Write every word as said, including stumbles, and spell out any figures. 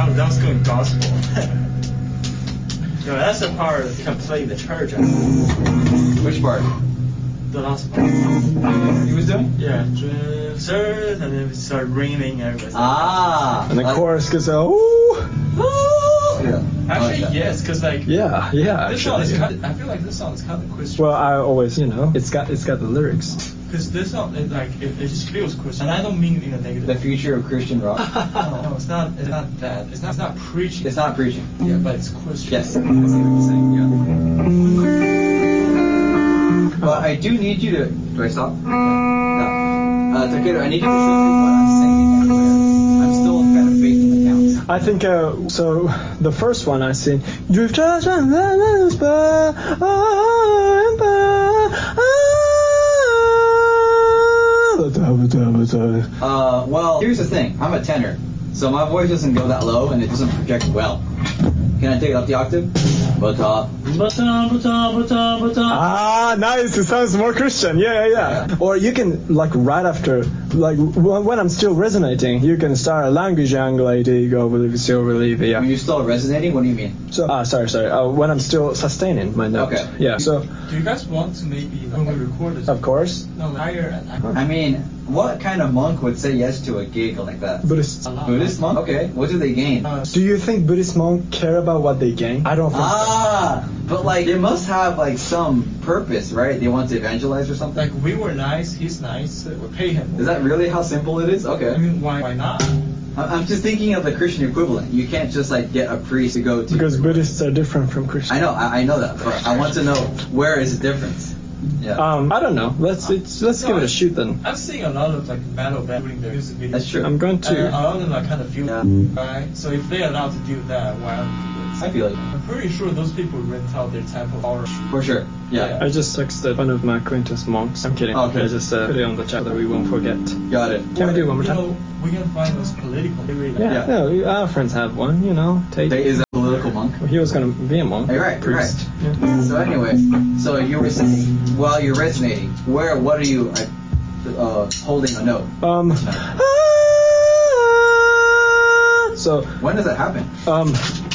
thought that was going gospel. No, that's the part that can play the church. Which part? The last part. He was doing? Yeah, sir, and then it started raining and everything. Ah. And the like, chorus goes, oh. Yeah. Actually, like yes, because like Yeah, yeah. this song is actually. kind of, I feel like this song is kind of Christian. Well, I always, you know, it's got it's got the lyrics. Because this song, it, like, it, it just feels Christian, and I don't mean it in a negative. The future of Christian rock. no, no, it's not. It's not that. It's not. It's not preaching. It's not preaching. Yeah, but it's Christian. Yes, I see what you're saying. Yeah. But I do need you to. Do I stop? No. Uh, Takeru, I need you to show me what I'm singing everywhere. I'm still kind of faking the counts. I think uh, so. The first one I sing. You've just uh, well, here's the thing. I'm a tenor, so my voice doesn't go that low and it doesn't project well. Can I take it up the octave? Bata, bata, bata, bata, bata. Ah, nice. It sounds more Christian. Yeah, yeah, yeah. Yeah. Or you can, like, right after, like, w- when I'm still resonating, you can start language young lady, go with still relieve, yeah. When you're still resonating, what do you mean? So, ah, sorry, sorry. Uh, when I'm still sustaining my note. Okay. Yeah. So, Do you guys want to maybe when we record this? of course, No, higher and I mean, what kind of monk would say yes to a gig like that? Buddhists. Buddhist monk? Okay. What do they gain? Uh, Do you think Buddhist monks care about what they gain? I don't think so. Ah, but like they must have like some purpose, right? They want to evangelize or something. like we were nice, he's nice, uh, we pay him. Is that really how simple it is? I Okay. mean, why? Why not? I- I'm just thinking of the Christian equivalent. You can't just like get a priest to go to. Because Buddhists are different from Christians. I know, I, I know that, but I want to know where is the difference. Yeah. Um, I don't know. Let's it's, let's give it a shoot then. I've seen a lot of like metal bands doing their music videos. That's true. I'm going And to. a lot of them are kind of feel Yeah. right. So if they're allowed to do that, why aren't we? I feel it. I'm pretty sure those people rent out their temple or For sure. Yeah. I just texted one of my acquaintance monks. I'm kidding. Okay. I just uh, put it on the chat that we won't forget. Got it. Can we do it one more You time? know, we can find those political. Yeah, Yeah. no, we- our friends have one, you know. Tate. They is a political monk. He was gonna be a monk. You're right, you're right. priest. Yeah. So anyway, so you were saying while you're resonating, where what are you uh, uh, holding a note? Um. So When does that happen? um,